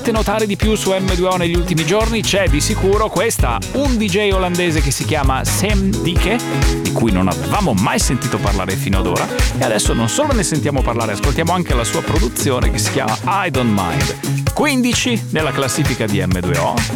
volete notare di più su M2O negli ultimi giorni? C'è di sicuro questa, un DJ olandese che si chiama Sam Dike, di cui non avevamo mai sentito parlare fino ad ora, e adesso non solo ne sentiamo parlare, ascoltiamo anche la sua produzione che si chiama I Don't Mind. 15 nella classifica di M2O,